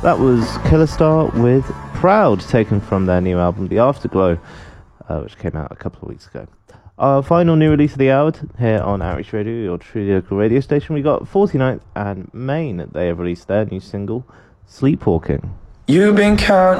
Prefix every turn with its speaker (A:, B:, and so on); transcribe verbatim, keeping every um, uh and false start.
A: That was Killer Star with Proud, taken from their new album, The Afterglow, uh, which came out a couple of weeks ago. Our final new release of the hour here on Outreach Radio, your truly local radio station. We got forty-ninth and Maine. They have released their new single, Sleepwalking.
B: You've been counting